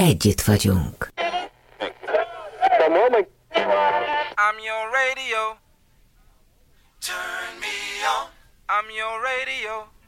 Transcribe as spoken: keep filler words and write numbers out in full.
együtt vagyunk. I'm your radio. Turn me on. I'm your radio.